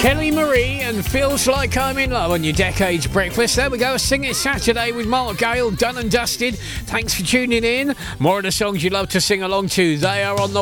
Kelly Marie and Feels Like I'm in Love on your Decades Breakfast. There we go, Sing It Saturday with Mark Gale, done and dusted. Thanks for tuning in. More of the songs you love to sing along to, they are on the